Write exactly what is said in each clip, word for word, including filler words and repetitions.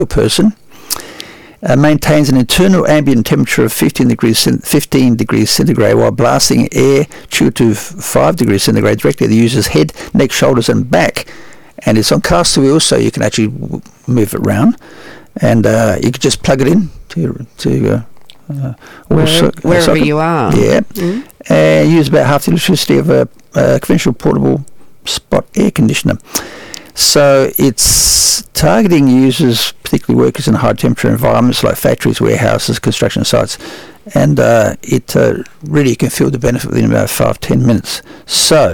person. Uh, maintains an internal ambient temperature of fifteen degrees, fifteen degrees centigrade while blasting air true to five degrees centigrade directly at the user's head, neck, shoulders and back. And it's on caster wheels, so you can actually w- move it around. And uh, you can just plug it in to to uh, uh, Where, so- wherever socket. you are. Yeah. Mm. And use about half the electricity of a, a conventional portable spot air conditioner. So it's targeting users, particularly workers in high temperature environments like factories, warehouses, construction sites, and uh, it uh, really can feel the benefit within about five, ten minutes. So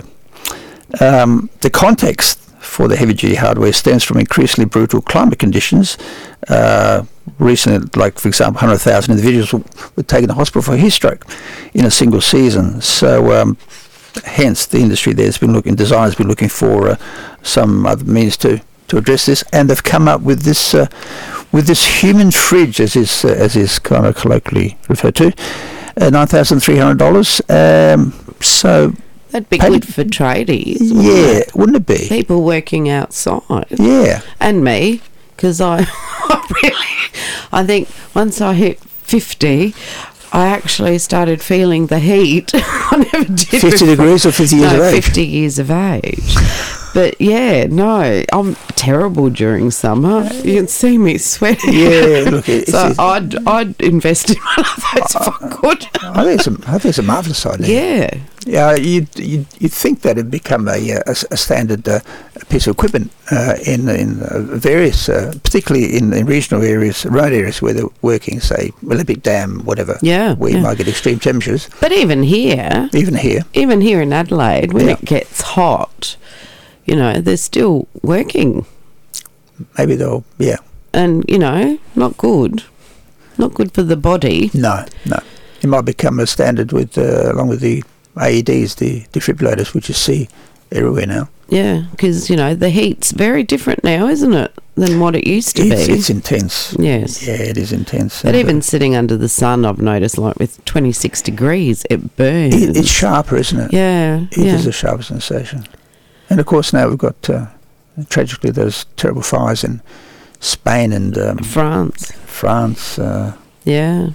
um, the context for the heavy-duty hardware stems from increasingly brutal climate conditions. Uh, recently, like for example, one hundred thousand individuals were, were taken to hospital for heat stroke in a single season. So um, hence the industry there's been looking, designers been looking for uh, some other means to, to address this, and they've come up with this uh, with this human fridge, as is uh, as is kind of colloquially referred to, uh, nine thousand three hundred dollars. Um, so That'd be Pay- good for tradies. wouldn't yeah, it? wouldn't it be? People working outside. Yeah, And me, because I, I really, I think once I hit fifty, I actually started feeling the heat. I never did fifty before. degrees or fifty years no, of age. fifty years of age. But yeah, no, I'm terrible during summer. You can see me sweating. Yeah, look, it's, So it's, I'd I'd invest in one of those if I could. I think it's a, I think it's a marvellous idea. Yeah. Yeah, you'd, you'd, you'd think that it'd become a, a, a standard uh, piece of equipment uh, in in uh, various, uh, particularly in, in regional areas, remote areas where they're working, say, Olympic Dam, whatever, Yeah, where yeah. you might get extreme temperatures, But even here, even here. even here in Adelaide, when Yeah. it gets hot, you know, they're still working. Maybe they'll, yeah, And, you know, not good. Not good for the body. no, no. It might become a standard with, uh, along with the A E Ds, the defibrillators, which you see everywhere now. Yeah, because, you know, the heat's very different now, isn't it, than what it used to It's, be. it's intense. Yes. Yeah, it is intense. But And, even uh, sitting under the sun, I've noticed, like with twenty-six degrees, it burns. it, it's sharper, isn't it? Yeah, It yeah. is a sharp sensation. And of course now we've got, uh, tragically, those terrible fires in Spain and um, France. France. Uh, Yeah.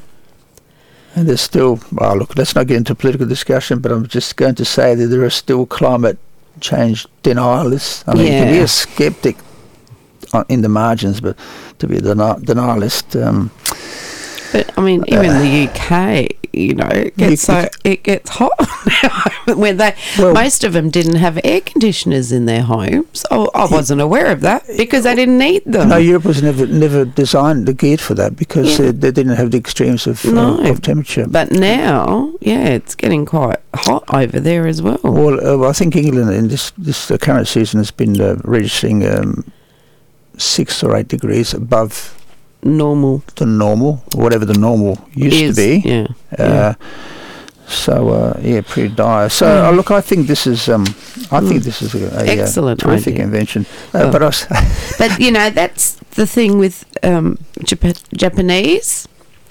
and there's still, well, look, let's not get into political discussion, but I'm just going to say that there are still climate change denialists. I mean, you can be Yeah. a skeptic on- in the margins, but to be a deni- denialist, um, But I mean, even the U K, you know, it You- gets so it gets hot now. Where they, Well- most of them didn't have air conditioners in their homes. Oh, I wasn't aware of that because they didn't need them. no, Europe was never never designed or geared for that because Yeah. uh, they didn't have the extremes of, No. uh, of temperature. But now, yeah, it's getting quite hot over there as well. Well, uh, I think England in this this uh, current season has been uh, registering um, six or eight degrees above Normal the normal, whatever the normal used is, to be. yeah. Uh, yeah. So uh, yeah, pretty dire. So Mm. uh, look, I think this is um, I think Mm. this is a, a Excellent uh, terrific idea. invention. Uh, Well, but I was But you know, that's the thing with um, Jap- Japanese.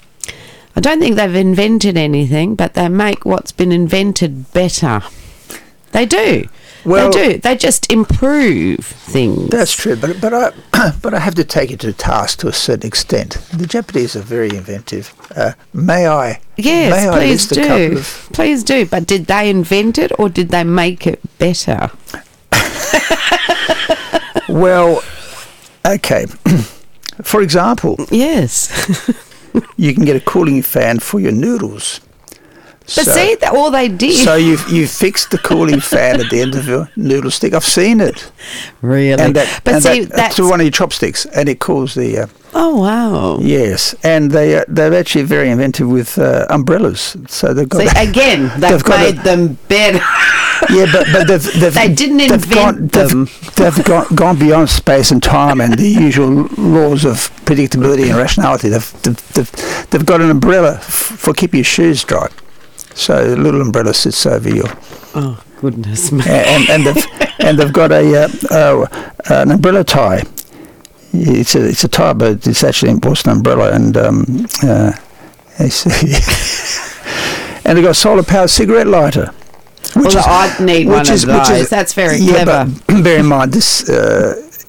I don't think they've invented anything, but they make what's been invented better. They do. well, they do. They just improve things. that's true. But but I but I have to take it to task to a certain extent. The Japanese are very inventive. Uh, may I? Yes, may I please list a couple do. of Please do. But did they invent it or did they make it better? Well, okay. For example, Yes. you can get a cooling fan for your noodles. But see, that all they did. So you've you fixed the cooling fan at the end of your noodle stick. I've seen it. really? And that, but and see, that, that's. to one of your chopsticks, and it cools the. Uh, Oh, wow. yes, and they uh, they're actually very inventive with uh, umbrellas. So they've got. See, again, they've, they've got made a- them better. yeah, but but they've, they've They didn't they've invent gone, them. They've, they've gone, gone beyond space and time and the usual laws of predictability and rationality. They've they've, they've, they've got an umbrella f- for keeping your shoes dry. So the little umbrella sits over you, Oh, goodness me. and and they've and they've got a uh, uh, an umbrella tie. It's a it's a tie, but it's actually an Boston umbrella, and um, uh, it's and they've got a solar powered cigarette lighter. Well, I'd need one which of is- which those. is- That's very yeah, clever. but bear in mind this. Uh,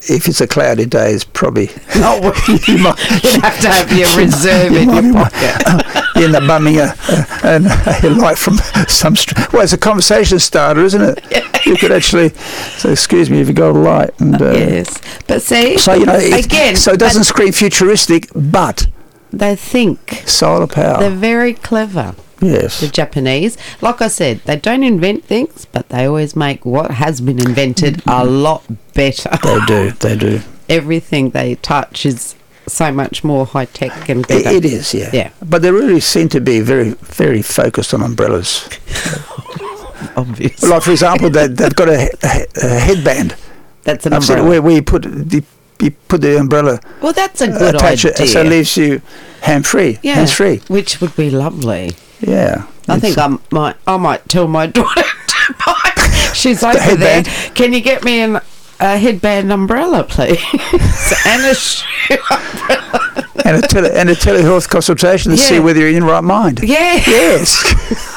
if it's a cloudy day, it's probably not working. you might You'd have to have your reserve you in might your be- pocket. uh, you end up bumming a, a, a light from some. Str- well, it's a conversation starter, isn't it? You could actually say, "Excuse me, have you got a light?" And uh, Yes, but see, so you know, it, again, so it doesn't but scream futuristic, but they think solar power. they're very clever. Yes. The Japanese, like I said, they don't invent things, but they always make what has been invented a lot better. They do, they do. Everything they touch is so much more high tech and It, better. it is, yeah. Yeah. But they really seem to be very, very focused on umbrellas. Obviously. Like, for example, they, they've got a, a, a headband. That's an I've seen it umbrella. where, where you put the you put the umbrella, Well, that's a uh, good attach idea. it, so it leaves you hand free, yeah, hands free. which would be lovely. Yeah. I think I might. I might tell my daughter to buy. She's over there. headband. Can you get me an, a headband umbrella, please, and a shoe umbrella? and a tele, and a telehealth consultation to Yeah. see whether you're in your right mind. Yeah. Yes.